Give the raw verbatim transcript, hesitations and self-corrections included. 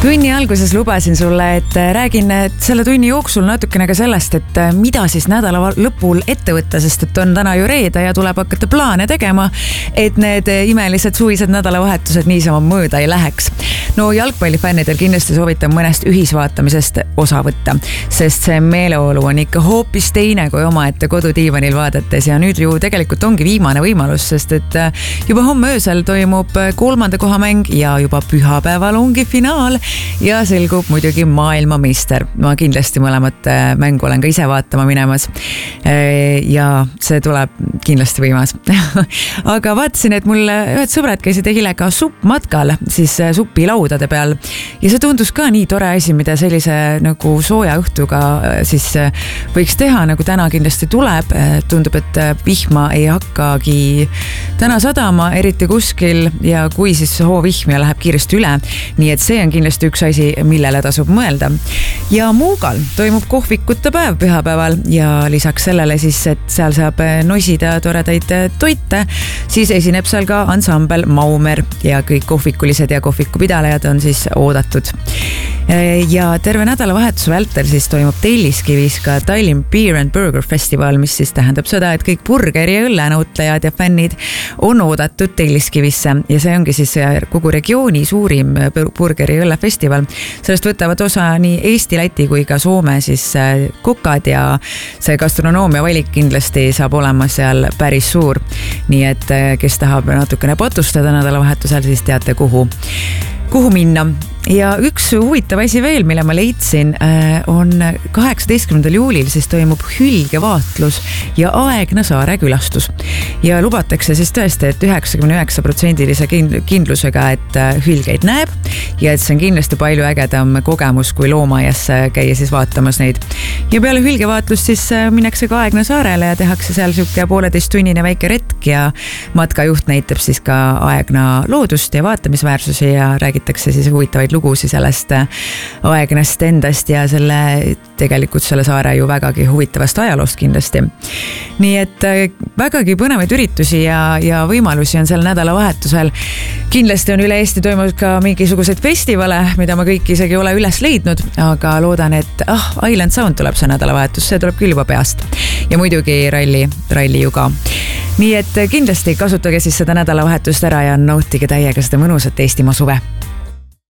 Tunni alguses lubasin sulle, et räägin selle tunni jooksul natukene ka sellest, et mida siis nädala lõpul ette võtta, sest et on täna ju reede ja tuleb hakata plaane tegema, et need imelised suvised nädalavahetused niisama mööda ei läheks. No jalgpallifännidel kindlasti soovitan mõnest ühisvaatamisest osa võtta, sest see meeleolu on ikka hoopis teine kui omaette kodudiivanil vaadates ja nüüd ju tegelikult ongi viimane võimalus, sest et juba homme öösel toimub kolmanda koha mäng ja juba pühapäeval ongi finaal ja selgub muidugi maailmameister. Ma kindlasti mõlemat mängu olen ka ise vaatama minemas ja see tuleb kindlasti võimas. Aga vaatasin, et mul ühed sõbrad käisid ehilega suppmatkal siis supilaudade peal ja see tundus ka nii tore asi, mida sellise nagu sooja õhtuga siis võiks teha, nagu täna kindlasti tuleb. Tundub, et vihma ei hakkagi täna sadama, eriti kuskil ja kui siis hoovihm ja läheb kiiresti üle. Nii et see on kindlasti üks asi, millele tasub mõelda. Ja Muugal toimub kohvikute päev pühapäeval ja lisaks sellele siis, et seal saab nosida toredaid toite, siis esineb seal ka ansambel Maumer ja kõik kohvikulised ja kohvikupidalejad on siis oodatud. Ja terve nädalavahetuse vältel siis toimub Telliskivis ka Tallinn Beer and Burger Festival, mis siis tähendab seda, et kõik burgeri ja õllenautlejad ja fännid on oodatud Telliskivisse ja see ongi siis kogu regiooni suurim burgeri ja õllefestival. Sellest võtavad osa nii Eesti, Läti kui ka Soome siis kokad ja see gastronoomia valik kindlasti saab olema seal päris suur. Nii et kes tahab natukene patustada nädalavahetusel, siis teate kuhu, kuhu minna. Ja üks huvitav asi veel, mille ma leidsin, on kaheksateistkümnendal juulil siis toimub hülgevaatlus ja Aegna saare külastus. Ja lubatakse siis tõesti, et üheksakümmend üheksa protsendilise kindlusega, et hülgeid näeb ja et see on kindlasti palju ägedam kogemus, kui loomaaias käia siis vaatamas neid. Ja peale hülgevaatlust siis minnakse ka Aegna saarele ja tehakse seal siuke pooleteist tunnine väike retk ja matkajuht näitab siis ka Aegna loodust ja vaatamisväärsusi ja räägitakse siis huvitavaid lugusi sellest Aegnast endast ja selle tegelikult selle saare ju vägagi huvitavast ajaloost kindlasti. Nii et vägagi põnevaid üritusi ja, ja võimalusi on sel nädalavahetusel. Kindlasti on üle Eesti toimunud ka mingisuguseid festivale, mida ma kõik isegi ole üles leidnud, aga loodan, et ah, Island Sound tuleb see nädalavahetus, see tuleb küll juba peast. Ja muidugi ralli, ralli ju ka. Nii et kindlasti kasutage siis seda nädalavahetust ära ja nautige täiega seda mõnusat Eestimaa suve.